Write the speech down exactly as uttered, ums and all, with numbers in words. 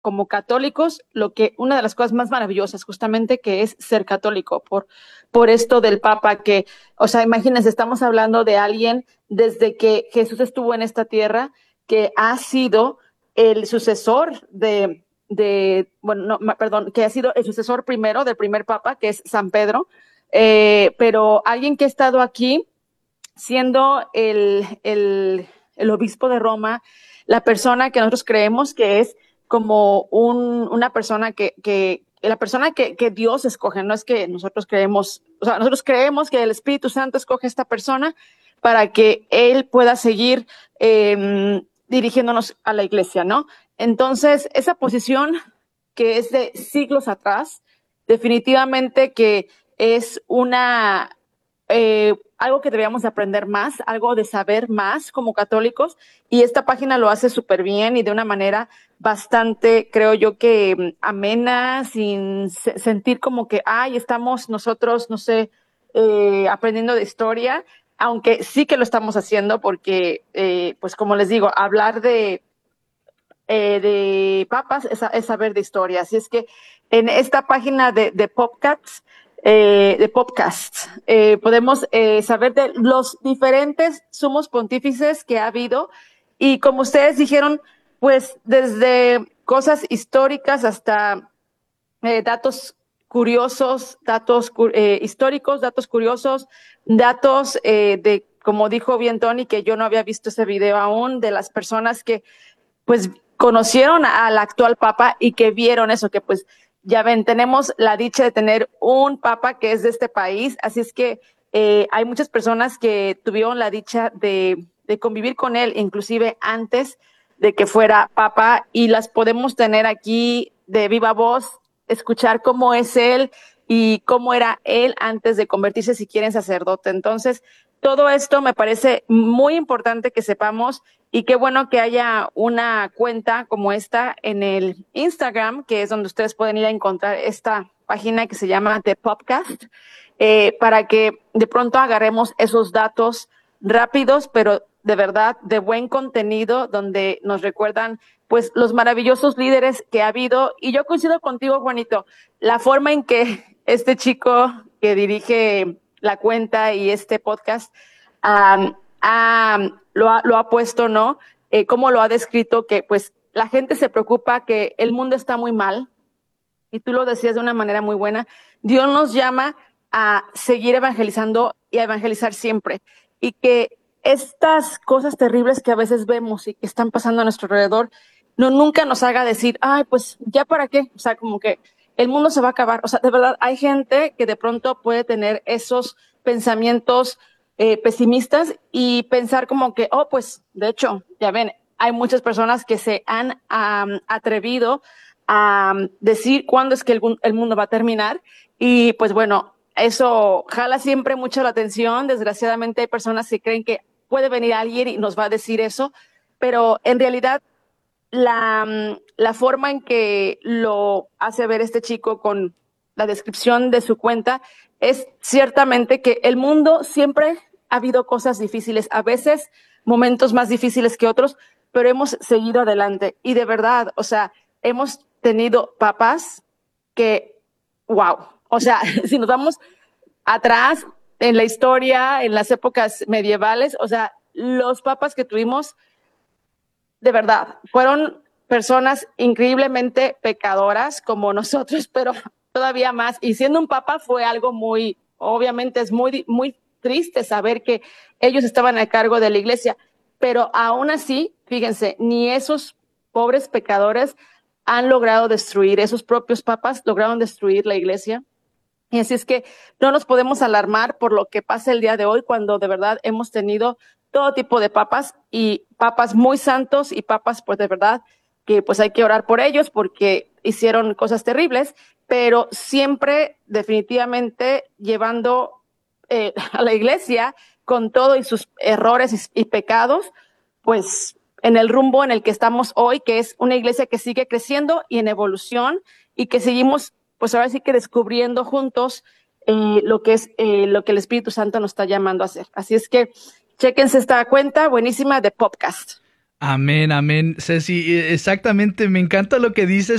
como católicos, lo que una de las cosas más maravillosas justamente que es ser católico, por, por esto del Papa que, o sea, imagínense, estamos hablando de alguien desde que Jesús estuvo en esta tierra, que ha sido el sucesor de, de bueno, no, perdón, que ha sido el sucesor primero del primer Papa, que es San Pedro, eh, pero alguien que ha estado aquí siendo el, el, el obispo de Roma, la persona que nosotros creemos que es como un, una persona que, que la persona que, que Dios escoge, no es que nosotros creemos, o sea, nosotros creemos que el Espíritu Santo escoge a esta persona para que Él pueda seguir eh, dirigiéndonos a la iglesia, ¿no? Entonces, esa posición que es de siglos atrás, definitivamente que es una... Eh, algo que deberíamos aprender más, algo de saber más como católicos, y esta página lo hace súper bien y de una manera bastante, creo yo que amena, sin se sentir como que, ay, estamos nosotros, no sé, eh, aprendiendo de historia, aunque sí que lo estamos haciendo porque, eh, pues como les digo, hablar de, eh, de papas es, es saber de historia. Así es que en esta página de, de Popcats, eh, de podcasts, eh, podemos eh, saber de los diferentes sumos pontífices que ha habido y como ustedes dijeron, pues desde cosas históricas hasta eh, datos curiosos, datos eh, históricos, datos curiosos, datos eh, de, como dijo bien Tony, que yo no había visto ese video aún, de las personas que pues conocieron al actual papa y que vieron eso, que pues ya ven, tenemos la dicha de tener un papa que es de este país, así es que eh, hay muchas personas que tuvieron la dicha de, de convivir con él, inclusive antes de que fuera papa, y las podemos tener aquí de viva voz, escuchar cómo es él y cómo era él antes de convertirse, si quieren, sacerdote. Entonces, todo esto me parece muy importante que sepamos y qué bueno que haya una cuenta como esta en el Instagram, que es donde ustedes pueden ir a encontrar esta página que se llama The Podcast, eh, para que de pronto agarremos esos datos rápidos, pero de verdad de buen contenido, donde nos recuerdan pues los maravillosos líderes que ha habido. Y yo coincido contigo, Juanito, la forma en que este chico que dirige la cuenta y este podcast um, um, lo, ha, lo ha puesto, ¿no? Eh, cómo lo ha descrito, que pues la gente se preocupa que el mundo está muy mal, y tú lo decías de una manera muy buena. Dios nos llama a seguir evangelizando y a evangelizar siempre, y que estas cosas terribles que a veces vemos y que están pasando a nuestro alrededor, no nunca nos haga decir, ay, pues ya para qué, o sea, como que el mundo se va a acabar. O sea, de verdad, hay gente que de pronto puede tener esos pensamientos eh, pesimistas y pensar como que, oh, pues, de hecho, ya ven, hay muchas personas que se han um, atrevido a um, decir cuándo es que el, el mundo va a terminar, y pues bueno, eso jala siempre mucho la atención. Desgraciadamente hay personas que creen que puede venir alguien y nos va a decir eso, pero en realidad la, la forma en que lo hace ver este chico con la descripción de su cuenta es ciertamente que el mundo siempre ha habido cosas difíciles, a veces momentos más difíciles que otros, pero hemos seguido adelante. Y de verdad, o sea, hemos tenido papás que, wow, o sea, si nos vamos atrás en la historia, en las épocas medievales, o sea, los papas que tuvimos, de verdad, fueron personas increíblemente pecadoras como nosotros, pero todavía más. Y siendo un papa fue algo muy, obviamente es muy, muy triste saber que ellos estaban a cargo de la iglesia, pero aún así, fíjense, ni esos pobres pecadores han logrado destruir, esos propios papas lograron destruir la iglesia. Y así es que no nos podemos alarmar por lo que pasa el día de hoy, cuando de verdad hemos tenido todo tipo de papas, y papas muy santos y papas pues de verdad que pues hay que orar por ellos porque hicieron cosas terribles, pero siempre definitivamente llevando eh, a la iglesia con todo y sus errores y, y pecados, pues en el rumbo en el que estamos hoy, que es una iglesia que sigue creciendo y en evolución, y que seguimos pues ahora sí que descubriendo juntos eh, lo que es eh, lo que el Espíritu Santo nos está llamando a hacer. Así es que chéquense esta cuenta buenísima de podcast. Amén, amén. Ceci, exactamente, me encanta lo que dices